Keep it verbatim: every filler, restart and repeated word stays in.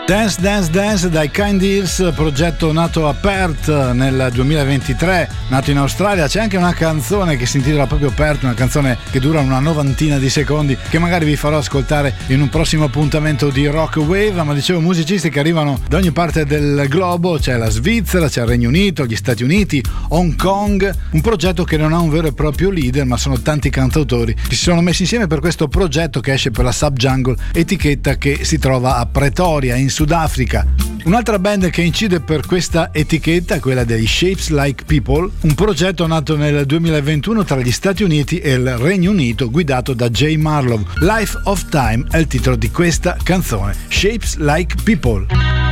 Dance Dance Dance dai Kind Ears, progetto nato a Perth nel duemilaventitré, nato in Australia. C'è anche una canzone che si intitola proprio Perth, una canzone che dura una novantina di secondi che magari vi farò ascoltare in un prossimo appuntamento di Rock Wave. Ma dicevo, musicisti che arrivano da ogni parte del globo, c'è la Svizzera, c'è il Regno Unito, gli Stati Uniti, Hong Kong, un progetto che non ha un vero e proprio leader, ma sono tanti cantautori che si sono messi insieme per questo progetto che esce per la Subjungle, etichetta che si trova a Pretoria in Sudafrica. Un'altra band che incide per questa etichetta è quella dei Shapes Like People, un progetto nato nel duemilaventuno tra gli Stati Uniti e il Regno Unito, guidato da Jay Marlowe. Life of Time è il titolo di questa canzone, Shapes Like People.